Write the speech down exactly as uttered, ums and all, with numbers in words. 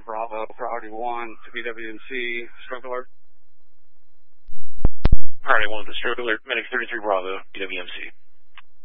Bravo, priority one to B W M C, stroke alert. Priority one to stroke alert, Medic thirty-three Bravo, B W M C.